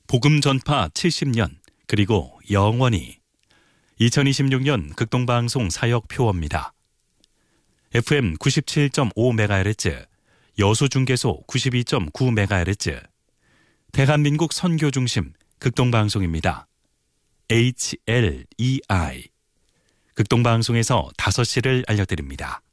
복음 전파 70년 그리고 영원히 2026년 극동방송 사역 표어입니다. FM 97.5MHz, 여수중계소 92.9MHz, 대한민국 선교중심 극동방송입니다. HLEI 극동방송에서 5시를 알려드립니다.